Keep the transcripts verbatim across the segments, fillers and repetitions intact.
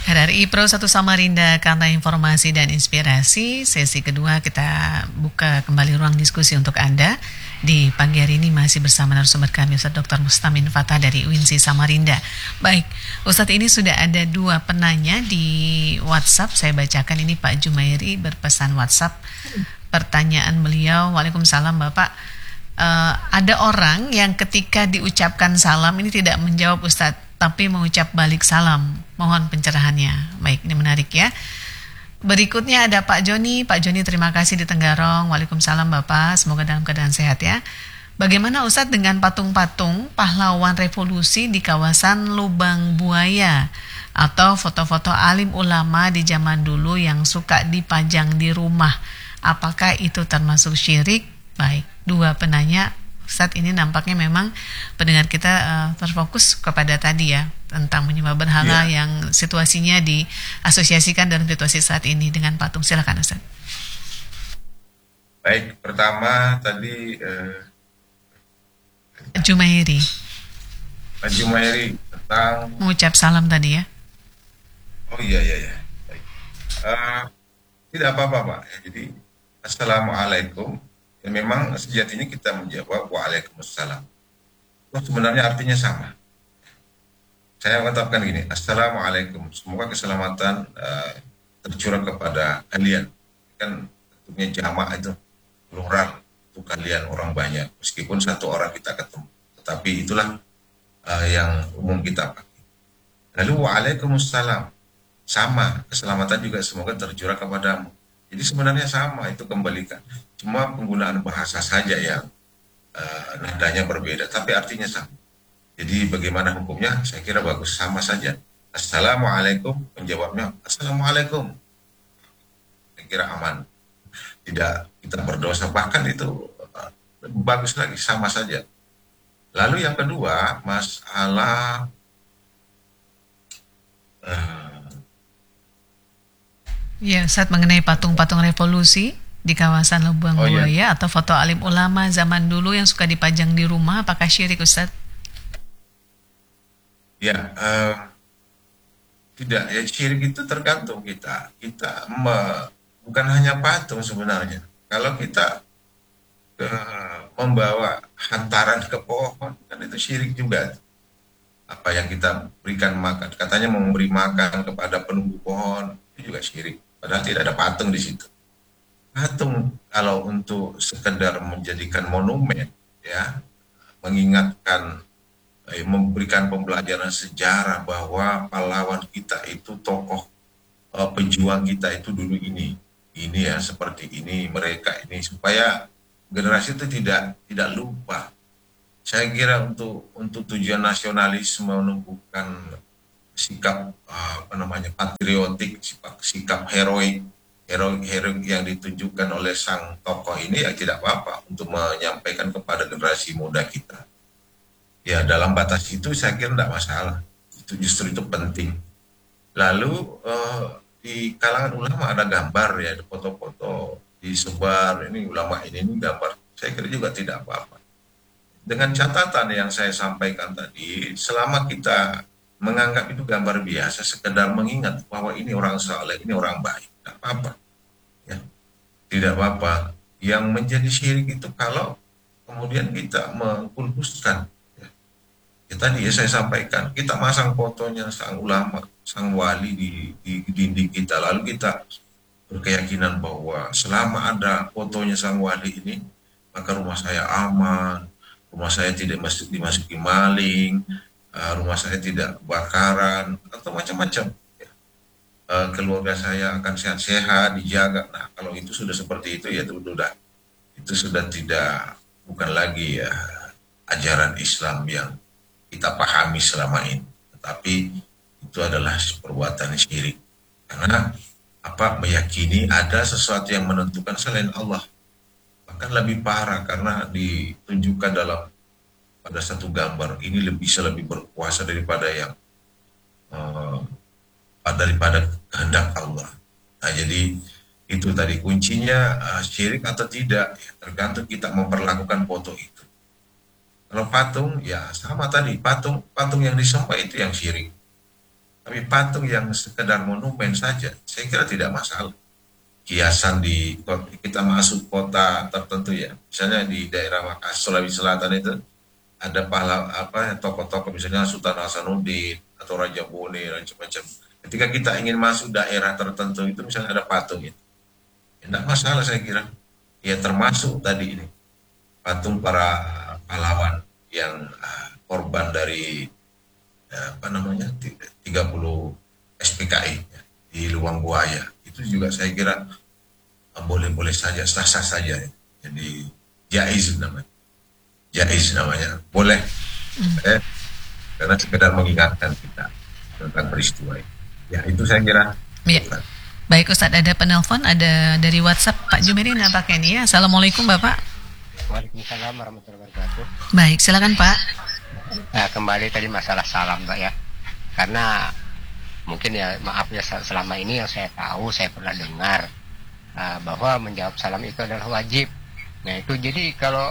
R R I Pro satu Samarinda, karena informasi dan inspirasi. Sesi kedua kita buka kembali ruang diskusi untuk Anda. Di pagi hari ini masih bersama narasumber kami Ustaz Doktor Mustamin Fatah dari U I N S I Samarinda. Baik, Ustaz, ini sudah ada dua penanya di WhatsApp. Saya bacakan ini. Pak Jumairi berpesan WhatsApp. Pertanyaan beliau, Waalaikumsalam Bapak. Uh, ada orang yang ketika diucapkan salam ini tidak menjawab Ustaz, tapi mengucap balik salam. Mohon pencerahannya. Baik, ini menarik ya. Berikutnya ada Pak Joni. Pak Joni, terima kasih di Tenggarong. Waalaikumsalam Bapak, semoga dalam keadaan sehat ya. Bagaimana Ustadz dengan patung-patung pahlawan revolusi di kawasan Lubang Buaya atau foto-foto alim ulama di zaman dulu yang suka dipajang di rumah? Apakah itu termasuk syirik? Baik, dua penanya. Saat ini nampaknya memang pendengar kita uh, terfokus kepada tadi ya, tentang menyembah berhala yeah. yang situasinya diasosiasikan dalam situasi saat ini dengan patung. Silakan Ustaz. Baik, pertama tadi uh, Jumairi. Pak Jumairi tentang mengucap salam tadi ya. Oh iya iya iya. Baik. Uh, tidak apa-apa Pak. Jadi Assalamualaikum. Ya, memang sejatinya kita menjawab Waalaikumsalam. Oh, sebenarnya artinya sama. Saya mengatakan gini, Assalamualaikum, semoga keselamatan uh, tercurah kepada kalian. Kan tentunya jamaah itu plural, itu kalian orang banyak, meskipun satu orang kita ketemu. Tetapi itulah uh, yang umum kita pakai. Lalu Waalaikumsalam, sama, keselamatan juga semoga tercurah kepadamu. Jadi sebenarnya sama, itu kembalikan. Cuma penggunaan bahasa saja yang uh, nadanya berbeda, tapi artinya sama. Jadi bagaimana hukumnya? Saya kira bagus, sama saja. Assalamualaikum, menjawabnya Assalamualaikum. Saya kira aman. Tidak kita berdosa, bahkan itu uh, bagus lagi, sama saja. Lalu yang kedua, masalah uh, ya, saat mengenai patung-patung revolusi di kawasan Lubang oh, Buaya iya. atau foto alim ulama zaman dulu yang suka dipajang di rumah, apakah syirik Ustaz? Ya, uh, tidak. Ya, syirik itu tergantung kita. Kita me, bukan hanya patung sebenarnya. Kalau kita uh, membawa hantaran ke pohon, kan itu syirik juga. Apa yang kita berikan makan, katanya memberi makan kepada penunggu pohon, itu juga syirik. Padahal tidak ada patung di situ. Patung kalau untuk sekedar menjadikan monumen, ya, mengingatkan, eh, memberikan pembelajaran sejarah bahwa pahlawan kita itu tokoh, eh, pejuang kita itu dulu ini, ini ya seperti ini, mereka ini, supaya generasi itu tidak tidak lupa. Saya kira untuk untuk tujuan nasionalisme, menumbuhkan sikap apa namanya patriotik, sikap, sikap heroik, heroik, heroik yang ditunjukkan oleh sang tokoh ini, ya tidak apa-apa untuk menyampaikan kepada generasi muda kita. Ya dalam batas itu saya kira tidak masalah. Itu justru itu penting. Lalu eh, di kalangan ulama ada gambar ya, ada foto-foto disebar, ini ulama ini ini gambar. Saya kira juga tidak apa-apa. Dengan catatan yang saya sampaikan tadi, selama kita menganggap itu gambar biasa, sekedar mengingat bahwa ini orang saleh, ini orang baik, tidak apa-apa, ya, tidak apa-apa. Yang menjadi syirik itu kalau kemudian kita mengkultuskan, ya. Ya tadi ya saya sampaikan, kita masang fotonya sang ulama, sang wali di, di dinding kita, lalu kita berkeyakinan bahwa selama ada fotonya sang wali ini, maka rumah saya aman, rumah saya tidak masuk dimasuki maling, Uh, rumah saya tidak bakaran atau macam-macam, ya. uh, keluarga saya akan sehat-sehat, dijaga. Nah kalau itu sudah seperti itu, ya itu sudah itu sudah tidak, bukan lagi ya ajaran Islam yang kita pahami selama ini, tetapi itu adalah perbuatan syirik, karena apa, meyakini ada sesuatu yang menentukan selain Allah. Bahkan lebih parah karena ditunjukkan dalam pada satu gambar ini lebih bisa lebih berkuasa daripada yang uh, daripada kehendak Allah. Nah jadi itu tadi kuncinya, uh, syirik atau tidak, ya, tergantung kita memperlakukan foto itu. Kalau patung ya sama tadi, patung patung yang disembah itu yang syirik. Tapi patung yang sekedar monumen saja, saya kira tidak masalah. Kiasan di kita masuk kota tertentu ya, misalnya di daerah Makassar, Sulawesi Selatan itu ada pahala apa tokoh-tokoh misalnya Sultan Hasanuddin atau Raja Bone dan macam-macam. Ketika kita ingin masuk daerah tertentu itu misalnya ada patung itu, ya, tidak masalah saya kira. Ya termasuk tadi ini patung para pahlawan yang uh, korban dari uh, apa namanya tiga puluh S P K I ya, di Luang Buaya. Itu juga saya kira uh, boleh-boleh saja, sah-sah saja. Ya. Jadi jaiz namanya. Jaiz namanya. Boleh. Mm. Eh, karena sekedar mengingatkan kita tentang peristiwa itu. Ya itu saya kira. Ya. Baik Ustadz, ada penelpon, ada dari WhatsApp Pak Jumairi nampaknya ini ya. Assalamualaikum Bapak. Waalaikumsalam warahmatullahi wabarakatuh. Baik, silakan Pak. Nah, kembali tadi masalah salam Mbak ya. Karena mungkin ya maaf ya selama ini yang saya tahu, saya pernah dengar uh, bahwa menjawab salam itu adalah wajib. Nah itu jadi kalau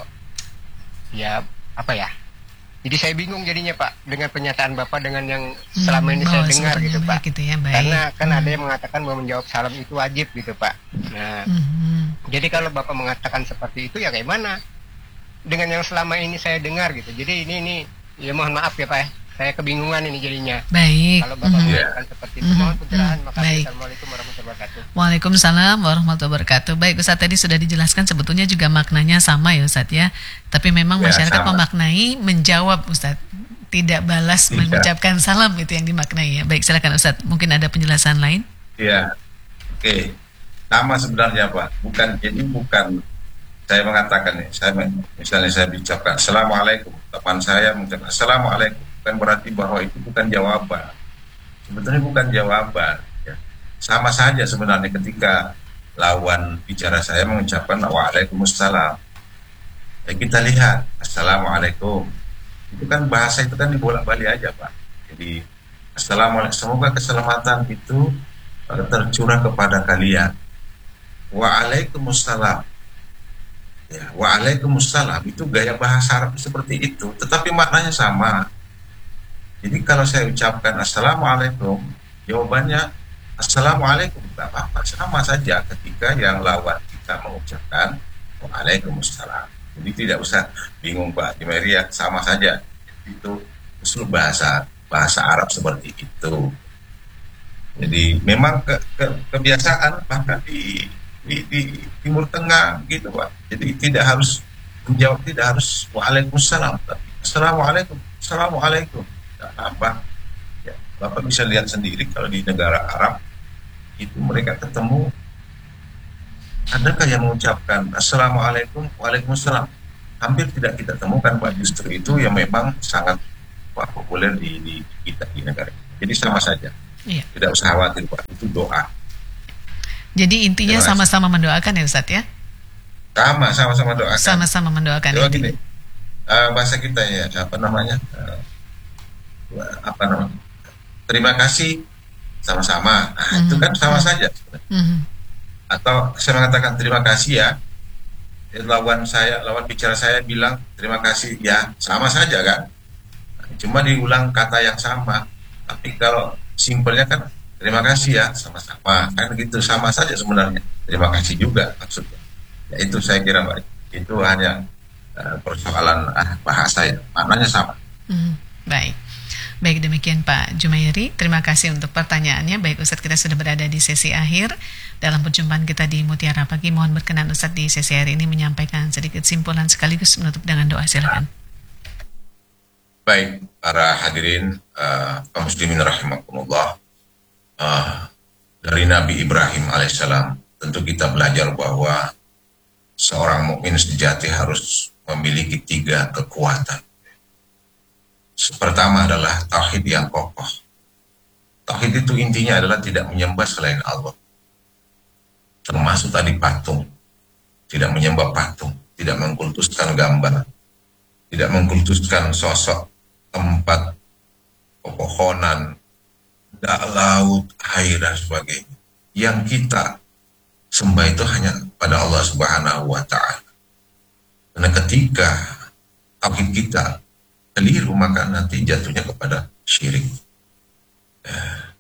ya apa ya, jadi saya bingung jadinya Pak dengan pernyataan Bapak dengan yang selama ini Hmm, saya oh, dengar gitu sebetulnya Pak. begitu ya, baik. Karena kan Hmm. ada yang mengatakan bahwa menjawab salam itu wajib gitu Pak. Nah Hmm. jadi kalau Bapak mengatakan seperti itu ya kayak mana dengan yang selama ini saya dengar gitu. Jadi ini ini ya mohon maaf ya Pak ya. Saya kebingungan ini jadinya. Baik. Kalau Bapak Mhm. mengatakan seperti itu Mhm. mohon pencerahan. Mhm. Makasih. Baik. Assalamualaikum warahmatullahi wabarakatuh. Waalaikumsalam warahmatullahi wabarakatuh. Baik Ustadz, tadi sudah dijelaskan sebetulnya juga maknanya sama ya Ustadz ya. Tapi memang Ya, masyarakat sama. memaknai menjawab Ustadz, tidak balas Tidak. mengucapkan salam itu yang dimaknai ya. Baik, silakan Ustadz, mungkin ada penjelasan lain. Ya, oke. Sama sebenarnya Pak. Bukan jadi bukan saya mengatakan nih, saya misalnya saya bicara Assalamualaikum, teman saya mengucapkan Assalamualaikum, bukan berarti bahwa itu bukan jawaban. Sebetulnya bukan jawaban. Ya. Sama saja sebenarnya ketika lawan bicara saya mengucapkan Waalaikumsalam. Ya, kita lihat Assalamualaikum. Itu kan bahasa itu kan dibolak-balik aja Pak. Jadi Assalamualaikum, semoga keselamatan itu uh, tercurah kepada kalian. Waalaikumsalam. Ya, Waalaikumsalam itu gaya bahasa Arab seperti itu, tetapi maknanya sama. Jadi kalau saya ucapkan Assalamualaikum, jawabannya Assalamualaikum, tidak apa-apa, sama saja ketika yang lawan kita mengucapkan Waalaikumsalam. Jadi tidak usah bingung Pak Jumairi, ya, sama saja. Itu usul bahasa bahasa Arab seperti itu. Jadi memang ke, ke, kebiasaan bahkan di Di, di Timur Tengah gitu Pak. Jadi tidak harus menjawab, tidak harus Waalaikumsalam, tapi Assalamualaikum, Assalamualaikum, tidak apa. Ya, Bapak bisa lihat sendiri kalau di negara Arab itu mereka ketemu, adakah yang mengucapkan Assalamualaikum, Waalaikumsalam? Hampir tidak kita temukan Pak. Justru itu yang memang sangat Pak, populer di, di kita di negara. Jadi sama saja. Iya. Tidak usah khawatir Pak, itu doa. Jadi intinya Terima kasih. sama-sama mendoakan ya Ustadz ya? Sama, sama-sama doakan. Sama-sama mendoakan Coba intinya. gini, uh, bahasa kita ya, apa namanya, uh, apa namanya, terima kasih sama-sama. Nah, Mhm. itu kan sama Mhm. saja. Mhm. Atau saya mengatakan terima kasih ya, eh, lawan saya, lawan bicara saya bilang terima kasih ya, sama saja kan. Cuma diulang kata yang sama. Tapi kalau simpelnya kan terima kasih ya, sama-sama, kan gitu, sama saja sebenarnya. Terima kasih juga maksudnya. Ya, itu saya kira Mbak, itu hanya uh, persoalan uh, bahasa ya, maknanya sama. Mhm. Baik. Baik, demikian Pak Jumairi. Terima kasih untuk pertanyaannya. Baik Ustadz, kita sudah berada di sesi akhir dalam perjumpaan kita di Mutiara Pagi. Mohon berkenan Ustadz di sesi hari ini menyampaikan sedikit simpulan sekaligus menutup dengan doa. Silakan. Baik, para hadirin uh, kaum muslimin rahimakumullah. Uh, dari Nabi Ibrahim alaihissalam tentu kita belajar bahwa seorang mukmin sejati harus memiliki tiga kekuatan. Pertama adalah tauhid yang kokoh. Tauhid itu intinya adalah tidak menyembah selain Allah. Termasuk tadi patung. Tidak menyembah patung, tidak mengkultuskan gambar, tidak mengkultuskan sosok, tempat, pepohonan, laut, air dan sebagainya. Yang kita sembah itu hanya pada Allah Subhanahu wa Ta'ala. Karena ketika tauhid kita keliru, maka nanti jatuhnya kepada syirik.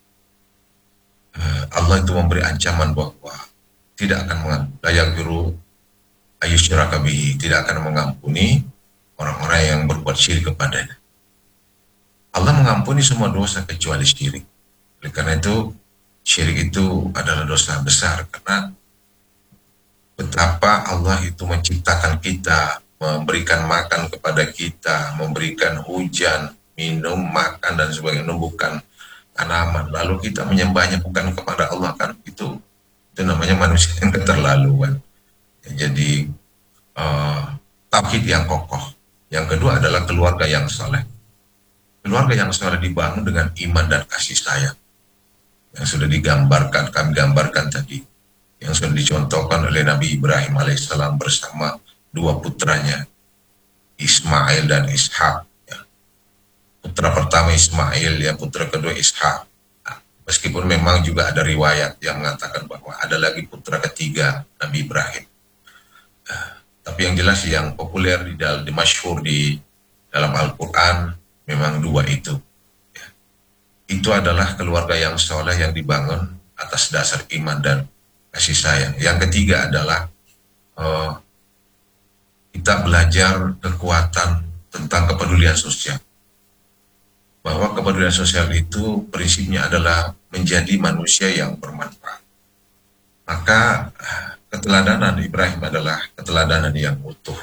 Allah itu memberi ancaman bahwa tidak akan mengampuni, la yaghfiru ayyusyraka bihi, tidak akan mengampuni orang-orang yang berbuat syirik kepadanya. Allah mengampuni semua dosa kecuali syirik. Oleh karena itu, syirik itu adalah dosa besar, karena betapa Allah itu menciptakan kita, memberikan makan kepada kita, memberikan hujan, minum, makan, dan sebagainya, menumbuhkan tanaman, lalu kita menyembahnya bukan kepada Allah, kan itu itu namanya manusia yang keterlaluan. Jadi uh, tauhid yang kokoh. Yang kedua adalah keluarga yang saleh. Keluarga yang saleh dibangun dengan iman dan kasih sayang, yang sudah digambarkan, kami gambarkan tadi, yang sudah dicontohkan oleh Nabi Ibrahim alaihissalam bersama dua putranya, Ismail dan Ishak. Ya. Putra pertama Ismail, ya, putra kedua Ishak. Nah, meskipun memang juga ada riwayat yang mengatakan bahwa ada lagi putra ketiga Nabi Ibrahim. Nah, tapi yang jelas yang populer di dalam, di masyhur di dalam Al-Quran memang dua itu. Ya. Itu adalah keluarga yang soleh yang dibangun atas dasar iman dan kasih sayang. Yang ketiga adalah uh, kita belajar kekuatan tentang kepedulian sosial. Bahwa kepedulian sosial itu prinsipnya adalah menjadi manusia yang bermanfaat. Maka keteladanan Ibrahim adalah keteladanan yang utuh.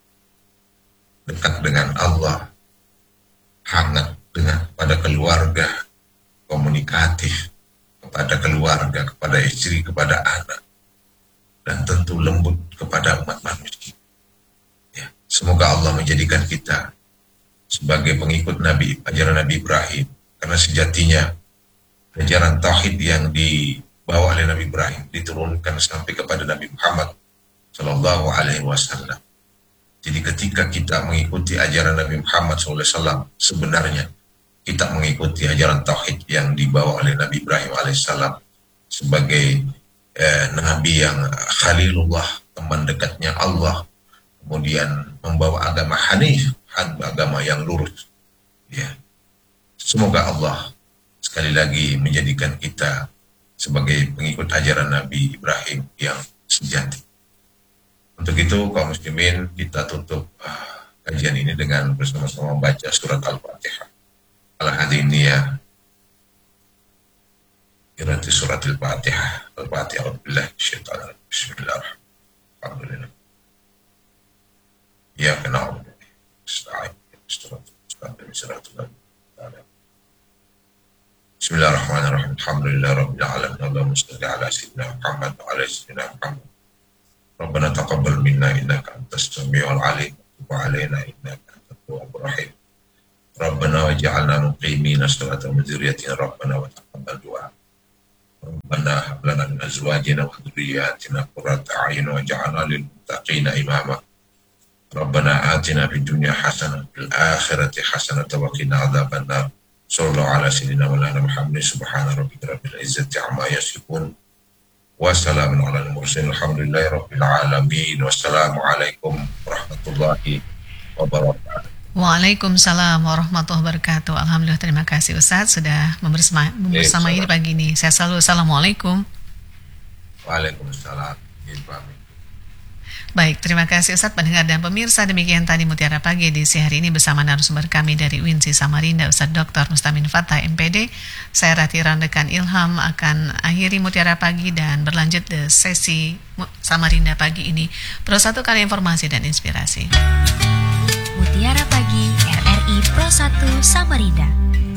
Dekat dengan Allah, hangat dengan pada keluarga, komunikatif kepada keluarga, kepada istri, kepada anak, dan tentu lembut kepada umat manusia. Ya, semoga Allah menjadikan kita sebagai pengikut Nabi, ajaran Nabi Ibrahim, karena sejatinya ajaran tauhid yang dibawa oleh Nabi Ibrahim diturunkan sampai kepada Nabi Muhammad Shallallahu Alaihi Wasallam. Jadi ketika kita mengikuti ajaran Nabi Muhammad Shallallahu Alaihi Wasallam, sebenarnya kita mengikuti ajaran tauhid yang dibawa oleh Nabi Ibrahim alaihissalam sebagai eh, Nabi yang Khalilullah, teman dekatnya Allah, kemudian membawa agama Hanif, agama yang lurus. Ya, semoga Allah sekali lagi menjadikan kita sebagai pengikut ajaran Nabi Ibrahim yang sejati. Untuk itu kaum muslimin, kita tutup uh, kajian ini dengan bersama-sama membaca surat Al-Fatihah. Al-Hadiniyah Irati surat Al-Fatihah. Al-Fatihah Alhamdulillah Syaitan Bismillahirrahmanirrahim. Alhamdulillah. Ya kenal Astagfirullah. Bismillahirrahmanirrahim. Alhamdulillah Rabbil Alamin. Allahumma salli ala Sayyidina Muhammad wa ala Sayyidina Muhammad. Rabbana taqabbal minna innaka antas samiul alim wa alaina innaka antat tawwabur rahim. Rabbana waj'alna muqimina sholata wa min dzurriyyatina Rabbana wa taqabbal du'a. Rabbana hab lana min azwajina wa dhurriyyatina qurrata a'yun waj'alna lil muttaqina imama. Rabbana atina fid dunya hasanah wa fil akhirati hasanah wa qina adzabannar. Sallallahu ala sayyidina wa ala Muhammad subhana rabbika rabbil izzati amma yasifun. Wassalamu ala al-mursalin alhamdulillahi rabbil alamin. Wassalamualaikum warahmatullahi wabarakatuh. Waalaikumsalam warahmatullahi wabarakatuh. Alhamdulillah, terima kasih Ustaz sudah membersama, membersama ini pagi ini. Saya selalu assalamualaikum. Waalaikumsalam. Baik, terima kasih Ustaz. Pendengar dan pemirsa, demikian tadi Mutiara Pagi edisi hari ini bersama narasumber kami dari U I N S I Samarinda, Ustaz Doktor Mustamin Fatah M P D. Saya Rati Randekan Ilham akan akhiri Mutiara Pagi dan berlanjut ke sesi Samarinda pagi ini. Pro satu kali informasi dan inspirasi. Mutiara Pagi R R I Pro satu Samarinda.